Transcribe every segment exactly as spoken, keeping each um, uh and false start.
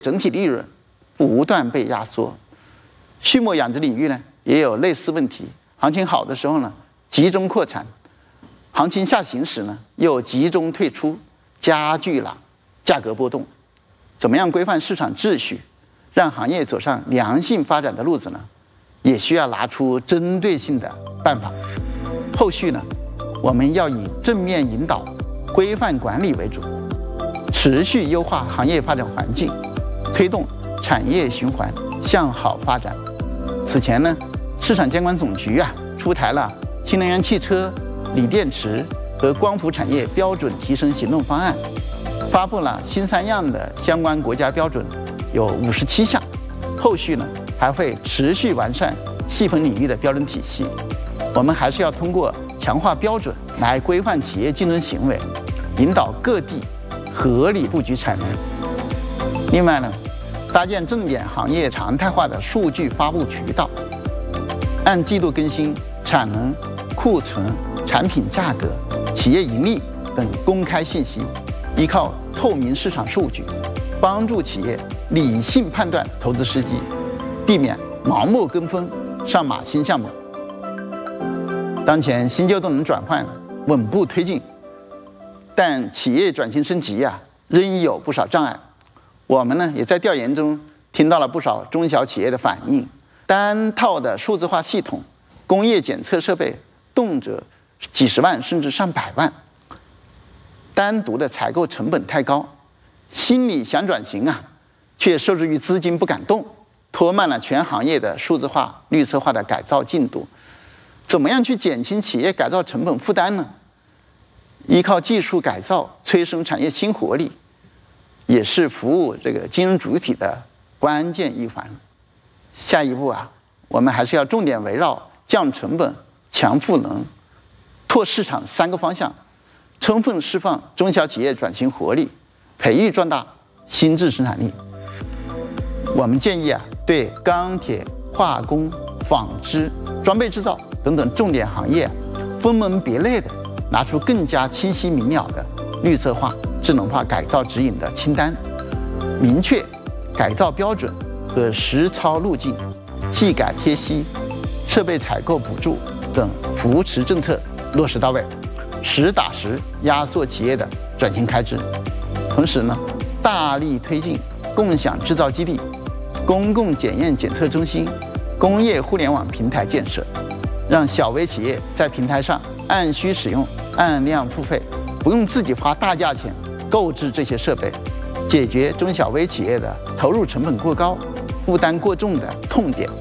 整体利润不断被压缩。畜牧养殖领域呢也有类似问题，行情好的时候呢集中扩产，行情下行时呢又集中退出，加剧了价格波动。怎么样规范市场秩序，让行业走上良性发展的路子呢？也需要拿出针对性的办法。后续呢，我们要以正面引导、规范管理为主，持续优化行业发展环境，推动产业循环向好发展。此前呢，市场监管总局啊出台了新能源汽车、锂电池和光伏产业标准提升行动方案，发布了新三样的相关国家标准，有五十七项。后续呢还会持续完善细分领域的标准体系。我们还是要通过强化标准来规范企业竞争行为，引导各地合理布局产能。另外呢，搭建重点行业常态化的数据发布渠道，按季度更新产能、库存、产品价格、企业盈利等公开信息，依靠透明市场数据，帮助企业理性判断投资时机，避免盲目跟风上马新项目。当前新旧动能转换稳步推进，但企业转型升级啊，仍有不少障碍。我们呢也在调研中听到了不少中小企业的反映，单套的数字化系统、工业检测设备动辄几十万甚至上百万，单独的采购成本太高，心里想转型啊，却受制于资金不敢动，拖慢了全行业的数字化、绿色化的改造进度。怎么样去减轻企业改造成本负担呢？依靠技术改造催生产业新活力，也是服务这个金融主体的关键一环。下一步啊，我们还是要重点围绕降成本、强赋能、拓市场三个方向，充分释放中小企业转型活力，培育壮大新质生产力。我们建议啊，对钢铁、化工、纺织、装备制造等等重点行业，分门别类的拿出更加清晰明了的绿色化、智能化改造指引的清单，明确改造标准和实操路径，技改贴息、设备采购补助等扶持政策落实到位，实打实压缩企业的转型开支。同时呢，大力推进共享制造基地、公共检验检测中心、工业互联网平台建设，让小微企业在平台上按需使用、按量付费，不用自己花大价钱购置这些设备，解决中小微企业的投入成本过高、负担过重的痛点。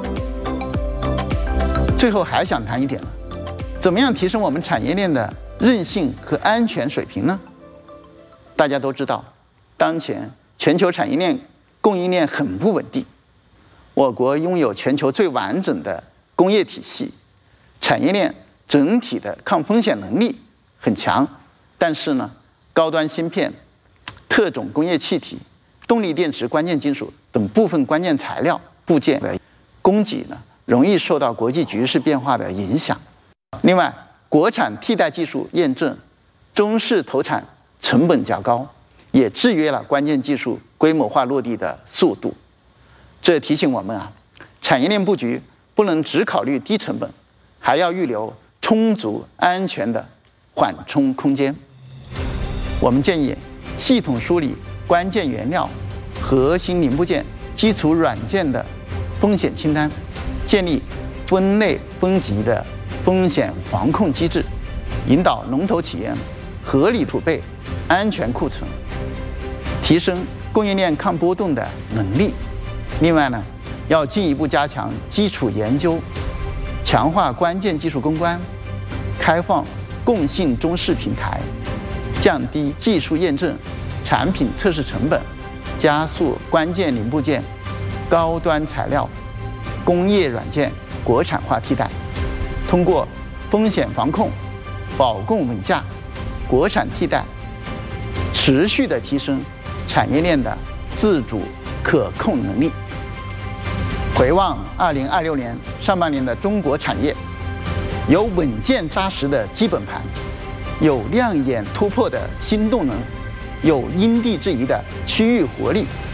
最后还想谈一点了，怎么样提升我们产业链的韧性和安全水平呢？大家都知道，当前全球产业链供应链很不稳定，我国拥有全球最完整的工业体系，产业链整体的抗风险能力很强，但是呢，高端芯片、特种工业气体、动力电池关键金属等部分关键材料部件的供给呢，容易受到国际局势变化的影响。另外，国产替代技术验证、中式投产成本较高，也制约了关键技术规模化落地的速度。这提醒我们啊，产业链布局不能只考虑低成本，还要预留充足安全的缓冲空间。我们建议系统梳理关键原料、核心零部件、基础软件的风险清单，建立分类分级的风险防控机制，引导龙头企业合理储备安全库存，提升供应链抗波动的能力。另外呢，要进一步加强基础研究，强化关键技术攻关，开放共性中试平台，降低技术验证、产品测试成本，加速关键零部件、高端材料、工业软件国产化替代。通过风险防控、保供稳价、国产替代，持续的提升产业链的自主可控能力。回望二零二六年上半年的中国产业，有稳健扎实的基本盘，有亮眼突破的新动能，有因地制宜的区域活力，